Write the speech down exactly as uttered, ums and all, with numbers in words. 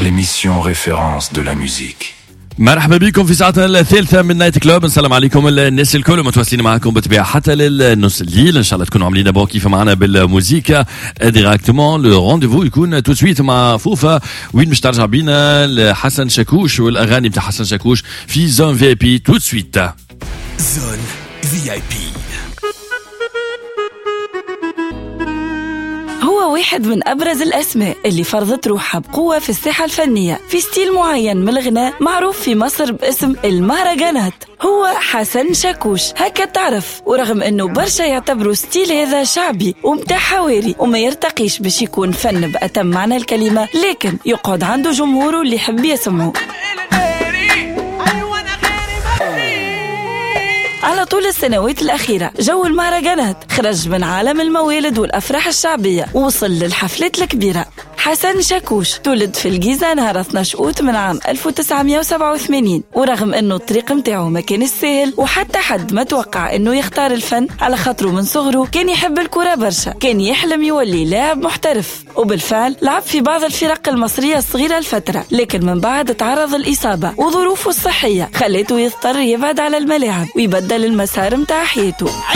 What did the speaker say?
l'émission référence de la musique. مرحبا بكم في ساعتنا الثالثة من نايت كلوب. نسلم عليكم الناس الكل متواصلين معكم بالطبيعة حتى للنص الليل. إن شاء الله تكونوا عاملين دابور كيف معنا بالموسيقى ديراكتومون. لو رونديفو يكون تو سويت مع فوفا وين باش ترجع بينا لحسن شاكوش والأغاني بتاع حسن شاكوش في زون في اي بي تو سويت. زون في اي بي هو واحد من أبرز الأسماء اللي فرضت روحها بقوة في الساحة الفنية في ستيل معين من الغناء معروف في مصر باسم المهرجانات. هو حسن شاكوش هكا تعرف، ورغم أنه برشا يعتبروا ستيل هذا شعبي ومتاع حواري وما يرتقيش باش يكون فن بأتم معنى الكلمة، لكن يقعد عنده جمهوره اللي يحب يسمعه. على طول السنوات الأخيرة جو المهرجانات خرج من عالم الموالد والأفراح الشعبية ووصل للحفلات الكبيرة. حسن شاكوش تولد في الجيزة نهار اثني عشر أوت من عام ألف وتسعمية وسبعة وثمانين، ورغم أنه الطريق متاعه ما كان سهل وحتى حد ما توقع أنه يختار الفن على خاطره من صغره كان يحب الكرة برشا، كان يحلم يولي لاعب محترف، وبالفعل لعب في بعض الفرق المصرية الصغيرة الفترة، لكن من بعد تعرض الإصابة وظروفه الصحية خلته يضطر يبعد على الملاعب ويبدل المسار متاع حياته.